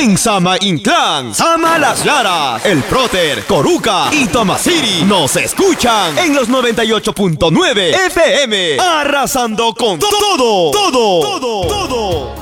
En Sama Inclán, Sama Las Claras, El Próter, Coruca y Tomasiri nos escuchan en los 98.9 FM, arrasando con todo.